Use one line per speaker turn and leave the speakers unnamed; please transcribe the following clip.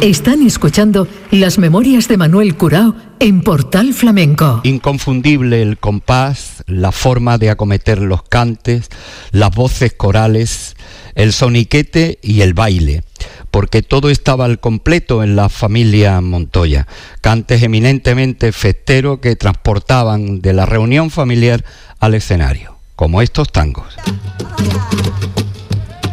Están escuchando las memorias de Manuel Curao en Portal Flamenco.
Inconfundible el compás, la forma de acometer los cantes, las voces corales, el soniquete y el baile, porque todo estaba al completo en la familia Montoya. Cantes eminentemente festeros que transportaban de la reunión familiar al escenario, como estos tangos.